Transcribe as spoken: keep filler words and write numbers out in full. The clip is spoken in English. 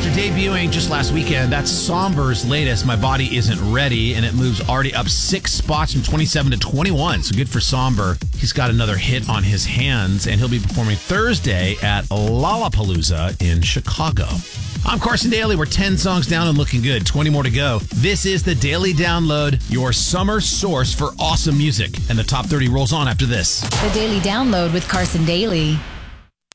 After debuting just last weekend, that's Somber's latest, My Body Isn't Ready, and it moves already up six spots from twenty-seven to twenty-one, so good for Somber. He's got another hit on his hands, and he'll be performing Thursday at Lollapalooza in Chicago. I'm Carson Daly. We're ten songs down and looking good. twenty more to go. This is the Daily Download, your summer source for awesome music. And the top thirty rolls on after this. The Daily Download with Carson Daly.